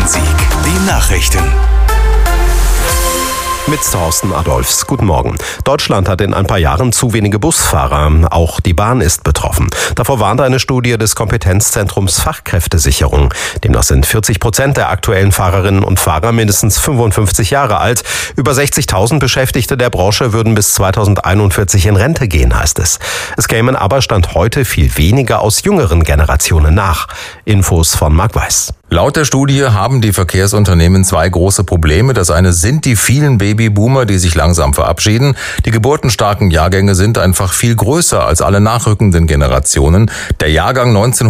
Wochensieg. Die Nachrichten. Mit Thorsten Adolfs. Guten Morgen. Deutschland hat in ein paar Jahren zu wenige Busfahrer. Auch die Bahn ist betroffen. Davor warnt eine Studie des Kompetenzzentrums Fachkräftesicherung. Demnach sind 40% der aktuellen Fahrerinnen und Fahrer mindestens 55 Jahre alt. Über 60.000 Beschäftigte der Branche würden bis 2041 in Rente gehen, heißt es. Es kämen aber Stand heute viel weniger aus jüngeren Generationen nach. Infos von Marc Weiß. Laut der Studie haben die Verkehrsunternehmen zwei große Probleme. Das eine sind die vielen Babyboomer, die sich langsam verabschieden. Die geburtenstarken Jahrgänge sind einfach viel größer als alle nachrückenden Generationen. Der Jahrgang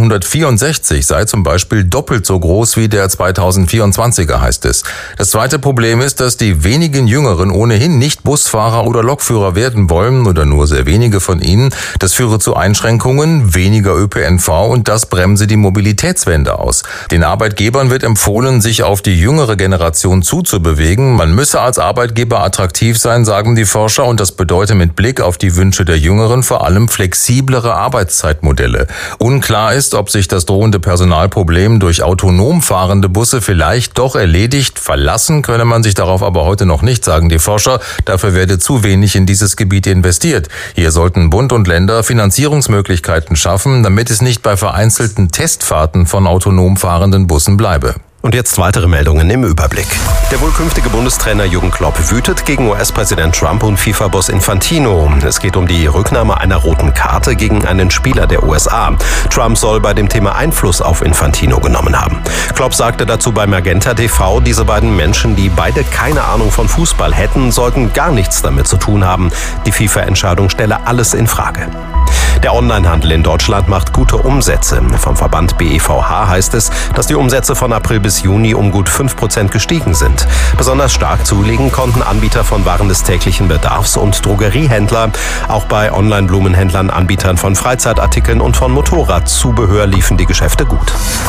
1964 sei zum Beispiel doppelt so groß wie der 2024er, heißt es. Das zweite Problem ist, dass die wenigen Jüngeren ohnehin nicht Busfahrer oder Lokführer werden wollen oder nur sehr wenige von ihnen. Das führe zu Einschränkungen, weniger ÖPNV und das bremse die Mobilitätswende aus. Den Arbeitgebern wird empfohlen, sich auf die jüngere Generation zuzubewegen. Man müsse als Arbeitgeber attraktiv sein, sagen die Forscher, und das bedeutet mit Blick auf die Wünsche der Jüngeren vor allem flexiblere Arbeitszeitmodelle. Unklar ist, ob sich das drohende Personalproblem durch autonom fahrende Busse vielleicht doch erledigt. Verlassen könne man sich darauf aber heute noch nicht, sagen die Forscher. Dafür werde zu wenig in dieses Gebiet investiert. Hier sollten Bund und Länder Finanzierungsmöglichkeiten schaffen, damit es nicht bei vereinzelten Testfahrten von autonom fahrenden Bussen bleibe. Und jetzt weitere Meldungen im Überblick. Der wohl künftige Bundestrainer Jürgen Klopp wütet gegen US-Präsident Trump und FIFA-Boss Infantino. Es geht um die Rücknahme einer roten Karte gegen einen Spieler der USA. Trump soll bei dem Thema Einfluss auf Infantino genommen haben. Klopp sagte dazu bei Magenta TV, diese beiden Menschen, die beide keine Ahnung von Fußball hätten, sollten gar nichts damit zu tun haben. Die FIFA-Entscheidung stelle alles in Frage. Der Onlinehandel in Deutschland macht gute Umsätze. Vom Verband BEVH heißt es, dass die Umsätze von April bis Juni um gut 5% gestiegen sind. Besonders stark zulegen konnten Anbieter von Waren des täglichen Bedarfs und Drogeriehändler. Auch bei Online-Blumenhändlern, Anbietern von Freizeitartikeln und von Motorradzubehör liefen die Geschäfte gut.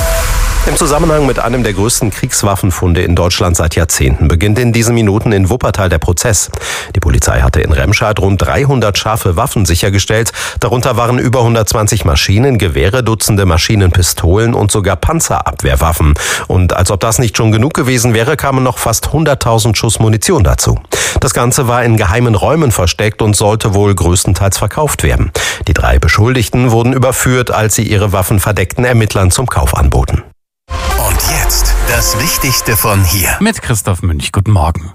Im Zusammenhang mit einem der größten Kriegswaffenfunde in Deutschland seit Jahrzehnten beginnt in diesen Minuten in Wuppertal der Prozess. Die Polizei hatte in Remscheid rund 300 scharfe Waffen sichergestellt. Darunter waren über 120 Maschinengewehre, Dutzende Maschinenpistolen und sogar Panzerabwehrwaffen. Und als ob das nicht schon genug gewesen wäre, kamen noch fast 100.000 Schuss Munition dazu. Das Ganze war in geheimen Räumen versteckt und sollte wohl größtenteils verkauft werden. Die 3 Beschuldigten wurden überführt, als sie ihre Waffen verdeckten Ermittlern zum Kauf anboten. Und jetzt das Wichtigste von hier. Mit Christoph Münch, guten Morgen.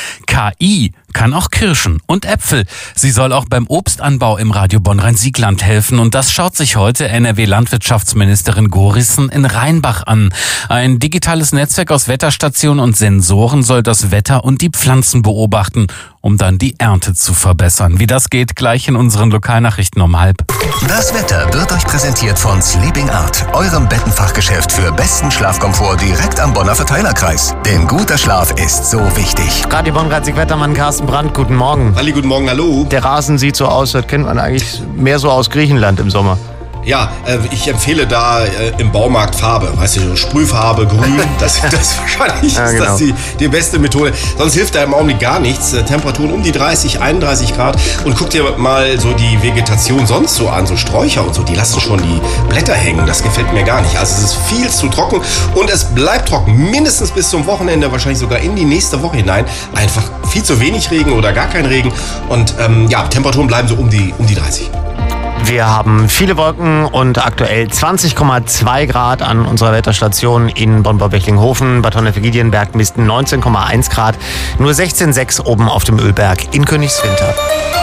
KI kann auch Kirschen und Äpfel. Sie soll auch beim Obstanbau im Radio Bonn-Rhein-Siegland helfen. Und das schaut sich heute NRW-Landwirtschaftsministerin Gorissen in Rheinbach an. Ein digitales Netzwerk aus Wetterstationen und Sensoren soll das Wetter und die Pflanzen beobachten, um dann die Ernte zu verbessern. Wie das geht, gleich in unseren Lokalnachrichten um 12:30. Das Wetter wird euch präsentiert von Sleeping Art, eurem Bettenfachgeschäft für besten Schlafkomfort direkt am Bonner Verteilerkreis. Denn guter Schlaf ist so wichtig. Radio Bonn-Rhein-Sieg-Wettermann Carsten Brandt, guten Morgen. Halli, guten Morgen, hallo. Der Rasen sieht so aus, das kennt man eigentlich mehr so aus Griechenland im Sommer. Ja, ich empfehle da im Baumarkt Farbe, weißt du, so Sprühfarbe, grün, das wahrscheinlich ja, genau. Ist das die beste Methode. Sonst hilft da im Augenblick gar nichts. Temperaturen um die 30, 31 Grad. Und guck dir mal so die Vegetation sonst so an, so Sträucher und so, die lassen schon die Blätter hängen. Das gefällt mir gar nicht. Also es ist viel zu trocken und es bleibt trocken, mindestens bis zum Wochenende, wahrscheinlich sogar in die nächste Woche hinein. Einfach viel zu wenig Regen oder gar kein Regen. Und Temperaturen bleiben so um die 30. Wir haben viele Wolken und aktuell 20,2 Grad an unserer Wetterstation in Bonn-Bauberchlinghofen. Bad Honnef-Giedienberg missten 19,1 Grad, nur 16,6 oben auf dem Ölberg in Königswinter.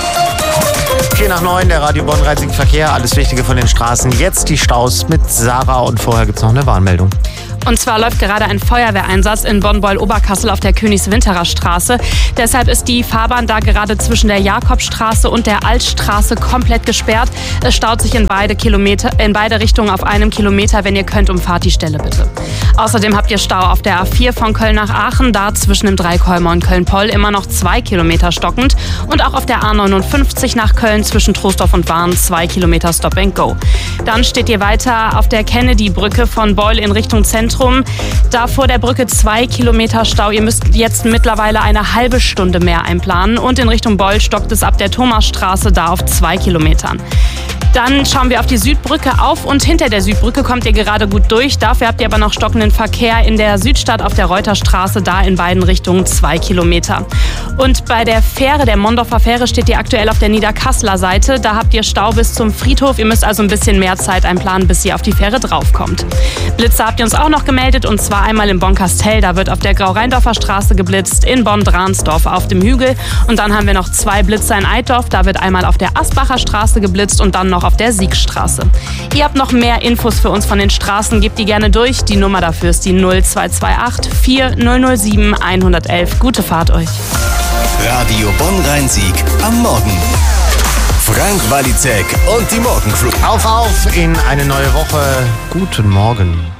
8:04, der Radio Bonn-Rhein-Sieg Verkehr. Alles Wichtige von den Straßen. Jetzt die Staus mit Sarah und vorher gibt es noch eine Warnmeldung. Und zwar läuft gerade ein Feuerwehreinsatz in Bonn-Beul-Oberkassel auf der Königswinterer Straße. Deshalb ist die Fahrbahn da gerade zwischen der Jakobstraße und der Altstraße komplett gesperrt. Es staut sich in beide Richtungen auf 1 Kilometer. Wenn ihr könnt, umfahrt die Stelle bitte. Außerdem habt ihr Stau auf der A4 von Köln nach Aachen. Da zwischen dem Dreikolmer und Köln-Poll immer noch 2 Kilometer stockend. Und auch auf der A59 nach Köln zwischen Troisdorf und Wahn 2 Kilometer Stop and Go. Dann steht ihr weiter auf der Kennedy-Brücke von Beul in Richtung Zentrum. Da vor der Brücke 2 Kilometer Stau. Ihr müsst jetzt mittlerweile eine halbe Stunde mehr einplanen. Und in Richtung Beul stockt es ab der Thomasstraße da auf 2 Kilometern. Dann schauen wir auf die Südbrücke. Auf und hinter der Südbrücke kommt ihr gerade gut durch. Dafür habt ihr aber noch stockenden Verkehr in der Südstadt auf der Reuterstraße, da in beiden Richtungen 2 Kilometer. Und bei der Fähre, der Mondorfer Fähre, steht ihr aktuell auf der Niederkasseler Seite. Da habt ihr Stau bis zum Friedhof. Ihr müsst also ein bisschen mehr Zeit einplanen, bis ihr auf die Fähre draufkommt. Blitze habt ihr uns auch noch gemeldet, und zwar einmal in Bonn-Kastel. Da wird auf der Grau-Rheindorfer Straße geblitzt, in Bonn-Dransdorf auf dem Hügel. Und dann haben wir noch 2 Blitzer in Eitorf. Da wird einmal auf der Asbacher Straße geblitzt und dann noch auf der Siegstraße. Ihr habt noch mehr Infos für uns von den Straßen, gebt die gerne durch. Die Nummer dafür ist die 0228 4007 111. Gute Fahrt euch. Radio Bonn-Rhein-Sieg am Morgen. Frank Walizek und die Morgenflug. Auf in eine neue Woche. Guten Morgen.